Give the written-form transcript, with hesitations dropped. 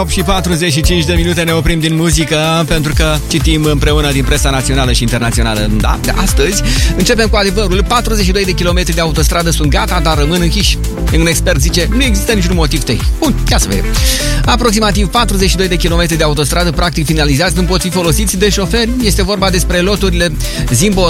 8 și 45 de minute ne oprim din muzică pentru că citim împreună din presa națională și internațională. Da, de astăzi începem cu adevărul. 42 de kilometri de autostradă sunt gata, dar rămân închiși. Un expert zice, nu există niciun motiv tehnic. Bun, ia să vedem. Aproximativ 42 de kilometri de autostradă practic finalizați nu pot fi folosiți de șoferi. Este vorba despre loturile Zimbor